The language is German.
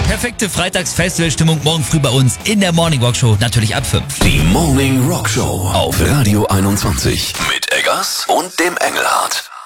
Perfekte Freitags-Festivalstimmung morgen früh bei uns in der Morning Rock Show, natürlich ab 5. Die Morning Rock Show auf Radio 21 mit Eggers und dem Engelhardt.